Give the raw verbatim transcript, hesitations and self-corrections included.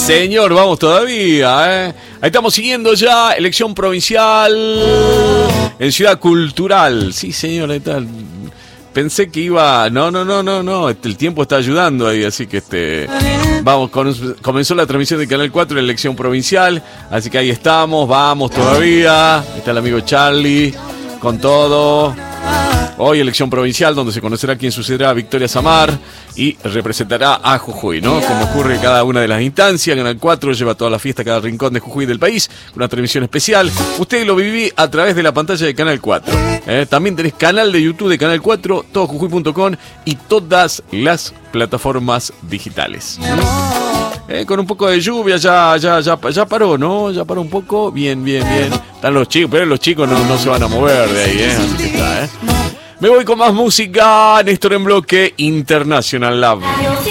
señor, vamos todavía, ¿eh? Ahí estamos siguiendo ya, elección provincial en Ciudad Cultural. Sí, señor, ahí está. Pensé que iba... No, no, no, no, no. El tiempo está ayudando ahí, así que este... Vamos, con... comenzó la transmisión de Canal cuatro, la elección provincial. Así que ahí estamos, vamos todavía. Ahí está el amigo Charlie con todo. Hoy elección provincial, donde se conocerá quién sucederá a Victoria Samar y representará a Jujuy, ¿no? Como ocurre en cada una de las instancias. Canal cuatro lleva toda la fiesta a cada rincón de Jujuy del país, una transmisión especial. Usted lo viví a través de la pantalla de Canal cuatro. ¿eh? También tenés canal de YouTube de Canal cuatro, todo jujuy punto com y todas las plataformas digitales. Eh, con un poco de lluvia ya, ya, ya, ya paró, ¿no? Ya paró un poco. Bien, bien, bien. Están los chicos, pero los chicos no, no se van a mover de ahí, ¿eh? Así que está, ¿eh? Me voy con más música. Néstor en bloque International Love.